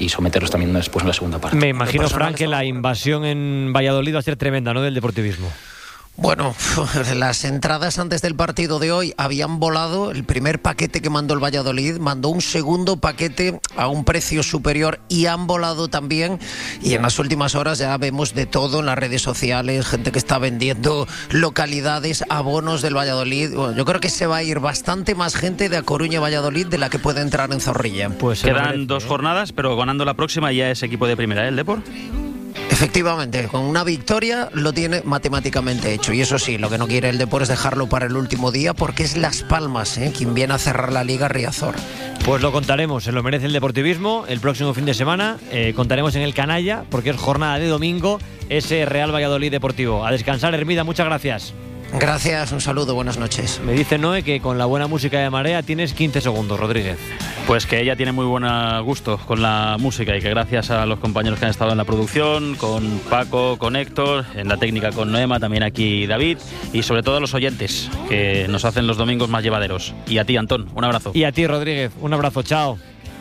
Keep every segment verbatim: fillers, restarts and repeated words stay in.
y someterlos también después en la segunda parte. Me imagino, Fran, que la invasión en Valladolid va a ser tremenda, ¿no?, del deportivismo. Bueno, las entradas antes del partido de hoy habían volado. El primer paquete que mandó el Valladolid mandó un segundo paquete a un precio superior y han volado también. Y en las últimas horas ya vemos de todo en las redes sociales, gente que está vendiendo localidades, abonos del Valladolid. Bueno, yo creo que se va a ir bastante más gente de A Coruña a Valladolid de la que puede entrar en Zorrilla. Pues quedan merece, dos ¿eh? jornadas, pero ganando la próxima ya es equipo de primera, ¿eh? El Depor. Efectivamente, con una victoria lo tiene matemáticamente hecho. Y eso sí, lo que no quiere el Depor es dejarlo para el último día, porque es Las Palmas, ¿eh?, quien viene a cerrar la Liga Riazor. Pues lo contaremos, se lo merece el deportivismo el próximo fin de semana. Eh, contaremos en el Canalla, porque es jornada de domingo, ese Real Valladolid Deportivo. A descansar, Hermida, muchas gracias. Gracias, un saludo, buenas noches. Me dice Noé que con la buena música de Marea tienes quince segundos, Rodríguez. Pues que ella tiene muy buen gusto con la música y que gracias a los compañeros que han estado en la producción, con Paco, con Héctor, en la técnica con Noema, también aquí David, y sobre todo a los oyentes que nos hacen los domingos más llevaderos. Y a ti, Antón, un abrazo. Y a ti, Rodríguez, un abrazo, chao.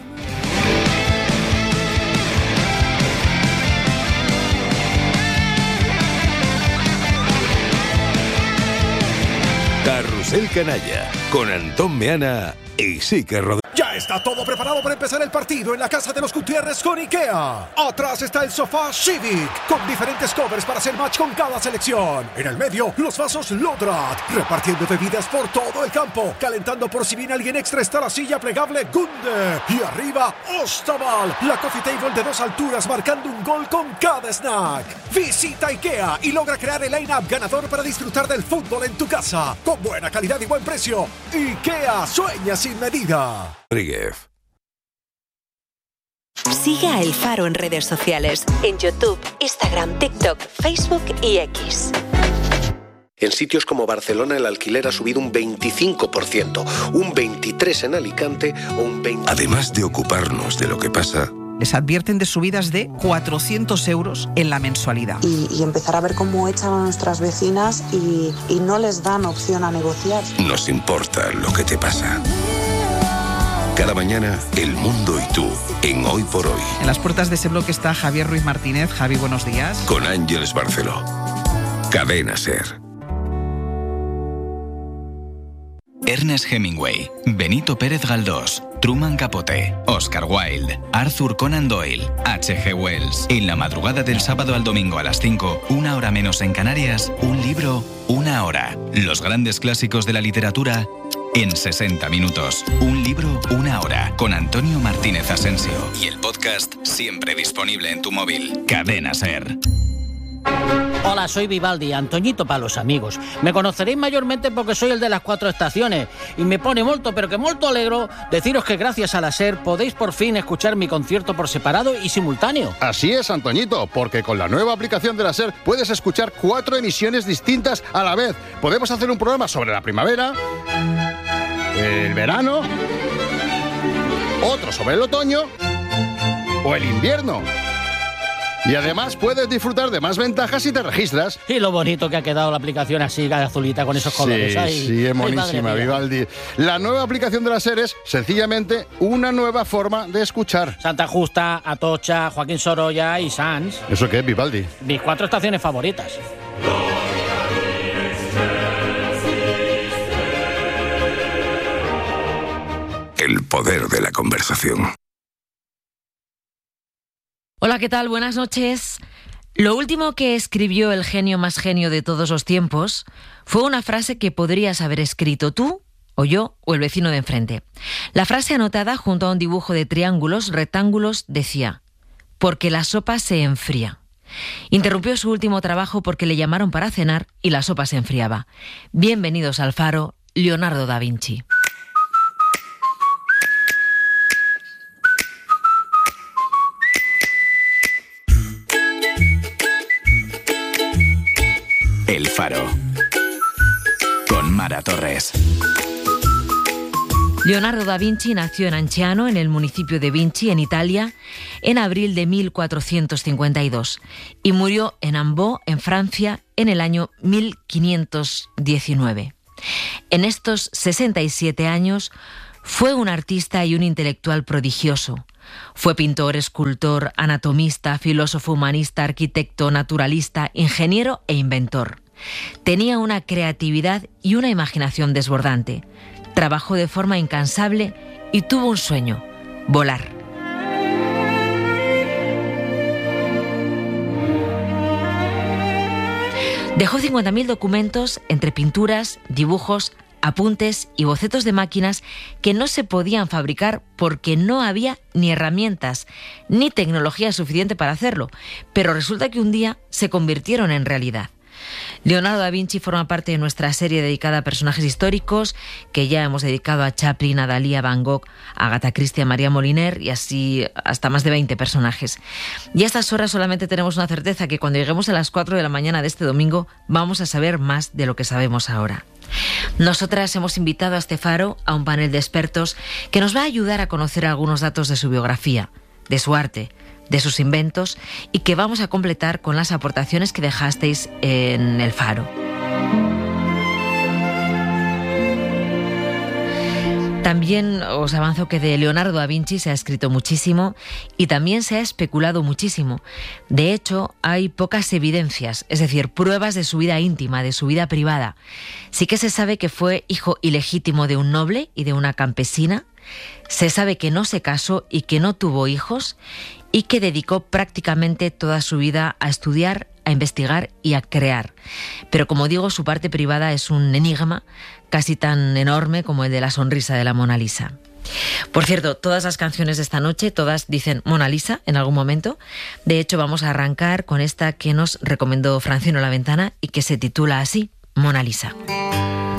Carrusel Canalla, con Antón Meana y Sique Rodríguez. Ya está todo preparado para empezar el partido en la casa de los Gutiérrez con IKEA. Atrás está el sofá Civic, con diferentes covers para hacer match con cada selección. En el medio, los vasos Lodrat, repartiendo bebidas por todo el campo. Calentando por si viene alguien extra está la silla plegable Gunde. Y arriba, Ostaval, la coffee table de dos alturas, marcando un gol con cada snack. Visita IKEA y logra crear el line-up ganador para disfrutar del fútbol en tu casa. Con buena calidad y buen precio. IKEA, sueña sin medida. Rodríguez. Sigue a El Faro en redes sociales, en YouTube, Instagram, TikTok, Facebook y X. En sitios como Barcelona el alquiler ha subido un veinticinco por ciento, un veintitrés por ciento en Alicante o un veinte por ciento. Además de ocuparnos de lo que pasa, les advierten de subidas de cuatrocientos euros en la mensualidad. Y, y empezar a ver cómo echan a nuestras vecinas y, y no les dan opción a negociar. Nos importa lo que te pasa. Cada mañana, el mundo y tú, en Hoy por Hoy. En las puertas de ese bloque está Javier Ruiz Martínez. Javi, buenos días. Con Ángeles Barceló. Cadena SER. Ernest Hemingway, Benito Pérez Galdós, Truman Capote, Oscar Wilde, Arthur Conan Doyle, H G Wells. En la madrugada del sábado al domingo a las cinco, una hora menos en Canarias, un libro, una hora. Los grandes clásicos de la literatura en sesenta minutos. Un libro, una hora. Con Antonio Martínez Asensio. Y el podcast siempre disponible en tu móvil. Cadena SER. Hola, soy Vivaldi, Antoñito para los amigos. Me conoceréis mayormente porque soy el de las cuatro estaciones. Y me pone molto, pero que molto alegro deciros que gracias a la SER podéis por fin escuchar mi concierto por separado y simultáneo. Así es, Antoñito, porque con la nueva aplicación de la SER puedes escuchar cuatro emisiones distintas a la vez. Podemos hacer un programa sobre la primavera, el verano, otro sobre el otoño o el invierno. Y además puedes disfrutar de más ventajas si te registras. Y lo bonito que ha quedado la aplicación así, azulita, con esos colores. Sí, Ay, sí, es ay, monísima, Vivaldi. La nueva aplicación de la SER es sencillamente una nueva forma de escuchar. Santa Justa, Atocha, Joaquín Sorolla y Sanz. ¿Eso qué es, Vivaldi? Mis cuatro estaciones favoritas. El poder de la conversación. Hola, ¿qué tal? Buenas noches. Lo último que escribió el genio más genio de todos los tiempos fue una frase que podrías haber escrito tú, o yo, o el vecino de enfrente. La frase anotada junto a un dibujo de triángulos, rectángulos, decía: porque la sopa se enfría. Interrumpió su último trabajo porque le llamaron para cenar y la sopa se enfriaba. Bienvenidos al Faro, Leonardo da Vinci. El Faro, con Mara Torres. Leonardo da Vinci nació en Anciano, en el municipio de Vinci, en Italia, en abril de mil cuatrocientos cincuenta y dos y murió en Ambos, en Francia, en el año mil quinientos diecinueve. En estos sesenta y siete años fue un artista y un intelectual prodigioso. Fue pintor, escultor, anatomista, filósofo, humanista, arquitecto, naturalista, ingeniero e inventor. Tenía una creatividad y una imaginación desbordante. Trabajó de forma incansable y tuvo un sueño: volar. Dejó cincuenta mil documentos entre pinturas, dibujos, apuntes y bocetos de máquinas que no se podían fabricar porque no había ni herramientas ni tecnología suficiente para hacerlo, pero resulta que un día se convirtieron en realidad. Leonardo da Vinci forma parte de nuestra serie dedicada a personajes históricos, que ya hemos dedicado a Chaplin, a Dalí, a Van Gogh, a Agatha Christie, a María Moliner y así hasta más de veinte personajes. Y a estas horas solamente tenemos una certeza, que cuando lleguemos a las cuatro de la mañana de este domingo vamos a saber más de lo que sabemos ahora. Nosotras hemos invitado a este faro a un panel de expertos que nos va a ayudar a conocer algunos datos de su biografía, de su arte, de sus inventos, y que vamos a completar con las aportaciones que dejasteis en el faro. También os avanzo que de Leonardo da Vinci se ha escrito muchísimo y también se ha especulado muchísimo. De hecho, hay pocas evidencias, es decir, pruebas de su vida íntima, de su vida privada. Sí que se sabe que fue hijo ilegítimo de un noble y de una campesina. Se sabe que no se casó y que no tuvo hijos, y que dedicó prácticamente toda su vida a estudiar, a investigar y a crear. Pero como digo, su parte privada es un enigma casi tan enorme como el de la sonrisa de la Mona Lisa. Por cierto, todas las canciones de esta noche, todas dicen Mona Lisa en algún momento. De hecho, vamos a arrancar con esta que nos recomendó Francino La Ventana y que se titula así, Mona Lisa.